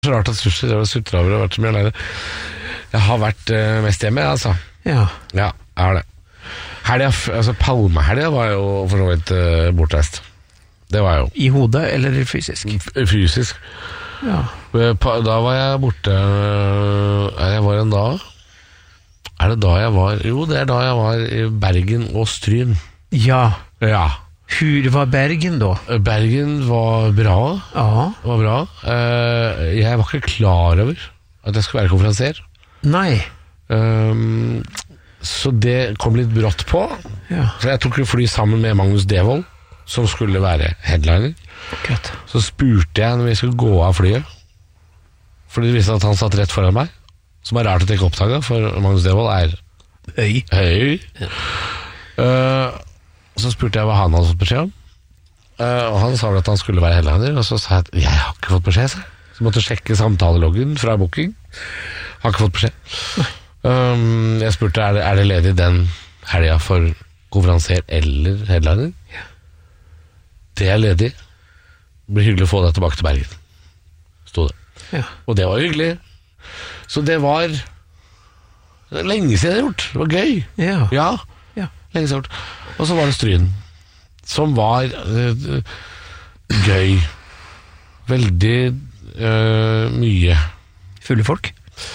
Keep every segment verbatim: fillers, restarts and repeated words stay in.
Så rart at sushi det var sutra over og vært så mye alene. Jeg har vært uh, mest hjemme, altså. Ja. Ja, jeg har det. Helga, altså Palmehelga var jo for så vidt uh, bortreist. Det var jeg jo. I hodet eller fysisk? F fysisk. Ja. Da var jeg borte uh, Jeg var en da Er det da jeg var Jo, det er da jeg var i Bergen og Stryn. Ja. Ja. Hur var Bergen da? Bergen var bra. Ja. Var bra. Uh, jeg var ikke klar over at jeg skulle være konferansier. Nei. Um, så det kom litt brått på. Ja. Så jeg tok jo fly sammen med Magnus Devold, som skulle være headliner. Greit. Så spurte jeg når vi skulle gå av flyet, fordi det viste at han satt rett foran meg, som er rart at jeg ikke oppdaget, for Magnus Devold er høy. høy. Ja. Uh, Så spurte jeg hva han hadde fått beskjed om, uh, og han sa vel at han skulle være headliner, og så sa jeg at jeg har ikke fått beskjed, så jeg måtte sjekke samtaleloggen fra booking. Har ikke fått beskjed. Um, jeg spurte er det, er det ledig den helga for konferansier eller headliner. Ja. Det er ledig. Det blir hyggelig å få deg tilbake til Bergen, stod det. Ja. Og det var hyggelig. Så det var det lenge siden jeg har gjort. Det var gøy. Ja. Ja, ja. Lenge siden jeg har gjort. Og så var det Stryn, som var uh, gøy. Veldig uh, mye. Fulle folk?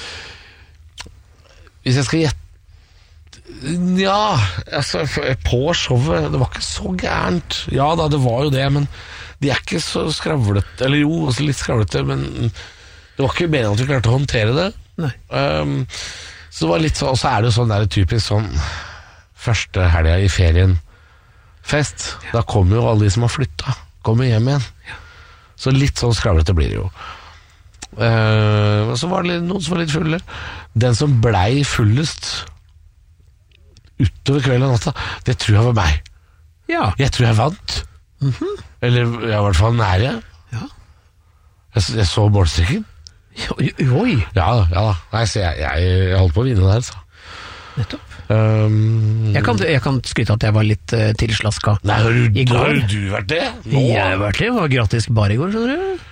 Hvis jeg skal gjette Ja, altså på showet det var ikke så gærent. Ja da, det var jo det, men de er ikke så skravlete. Eller jo, også litt skravlete, men det var ikke meningen at vi klarte å håndtere det. Nei. Um, så det var litt sånn. Og så er det jo sånn der typisk sånn første helga i ferien fest, ja. Da kommer jo alle de som har flyttet kommer hjem igjen, ja. Så litt sånn skravlete blir det jo. uh, og så var det litt, noen som var litt fulle. Den som blei fullest utover kvelden og natta, det tror jeg var meg. Ja. Jeg tror jeg vant. Mm-hmm. Eller jeg var i hvert fall nære. Ja. Jeg, jeg så målstreken. Oi. Ja da, ja da. Nei, så jeg, jeg, jeg holdt på å vinne der, så. Nettopp. Um, jeg, kan, jeg kan skryte at jeg var litt uh, tilslaska. Nei, har du, i går. Har du vært det? Nå? Jeg har vært det. Det var gratis bar i går, skjønner du.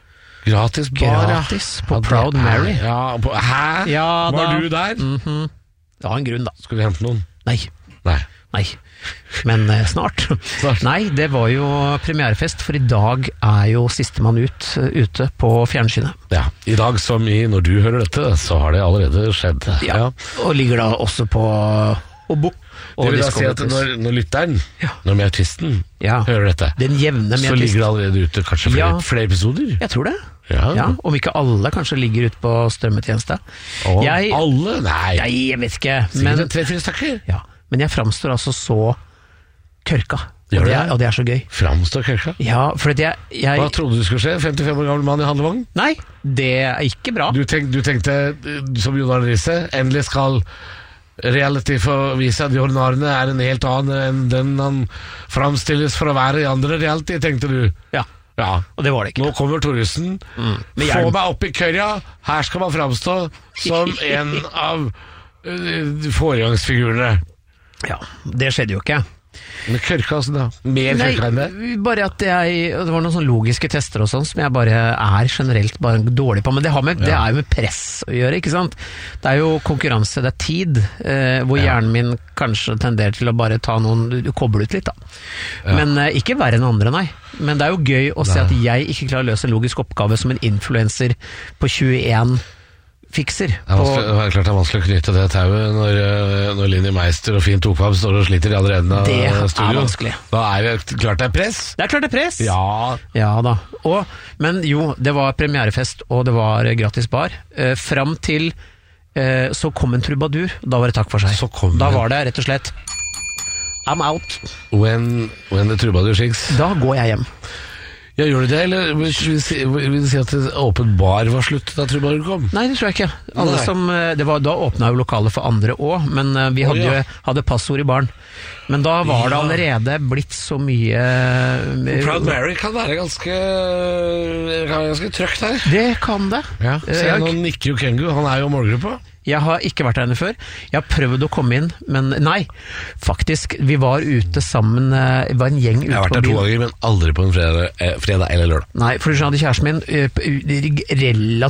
Gratis bar, gratis ja. På ja, Proud Mary. Ja, på, hæ? Ja, var da. du der? Mm-hmm. Det var en grunn, da. Skal vi hente noen? Nei. Nei. Nei. Men eh, snart. snart. Nei, det var jo premierefest, for i dag er jo sistemann ut uh, ute på fjernsynet. Ja, i dag som i når du hører dette, så har det allerede skjedd. Ja, ja. Og ligger da også på Obo. Det vil da si at når, når lytteren, ja. Når med artisten ja. Hører dette, den jevne så ligger det allerede ute kanskje flere, ja. Flere episoder? Jeg tror det. Ja. Ja, om ikke alle kanskje ligger ute på strømmetjeneste. Og jeg, alle? Nei. Jeg, jeg vet ikke. Men tre-fire stykker? Ja. Men jeg framstår altså så kørka. Og det, det? er, og det er så gøy. Framstår kørka? Ja, for jeg, jeg Hva trodde du skulle skje? femtifem år gammel mann i handlevogn? Nei, det er ikke bra. Du, tenk, du tenkte, som Jon Arne Riise, endelig skal reality få vise at Jon Arne er en helt annen enn den han framstilles for å være i andre reality, tenkte du? Ja. Ja, og det var det ikke. Nå kommer Thoresen. Mm. Få meg opp i køya. Her skal man framstå som en av uh, foregangsfigurene. Ja, det skjedde jo ikke. Men kørka altså da? Mer kørka enn det? Bare at jeg, det var noen sånne logiske tester og sånn som jeg bare er generelt bare dårlig på. Men det, har med, ja. Det er jo med press å gjøre, ikke sant? Det er jo konkurranse, det er tid, eh, hvor ja. Hjernen min kanskje tenderer til å bare ta noen, du kobler ut litt da. Ja. Men eh, ikke verre enn andre, nei. Men det er jo gøy å se at jeg ikke klarer å løse en logisk oppgave som en influencer på tjueen fikser. Det er, vanskelig, det er klart det er vanskelig å knytte det tauet når, når Linni Meister og Finn Tokvam står og sliter i andre enden av studio. Det er vanskelig. Da er det klart det er press. Det er klart det er press. Ja. Ja da. Og, men jo, det var premierefest, og det var gratis bar. Eh, fram til eh, så kom en trubadur. Da var det takk for seg. Da var det rett og slett I'm out. When, when the trubadur sings. Da går jeg hjem. Ja, gjør du det, eller vil du si, vil du si at det åpen bar var slutt da trubadur kom? Nei, det tror jeg ikke. Alle som, det var, da åpnet jo lokalet for andre også, men vi hadde, oh, ja. jo, hadde passord i baren. Men da var det allerede blitt så mye Proud Mary kan være ganske kan være ganske trøkt her. Det kan det. Ja, se nå nikker jo Kengu, han er jo målgruppa. Jeg har ikke vært der inne før. Jeg har prøvd å komme inn, men nei, faktisk, vi var ute sammen, det var en gjeng ute på byen. Jeg har vært der to ganger, men aldri på en fredag, fredag eller lørdag. Nei, for du skjønner, kjæresten min relativt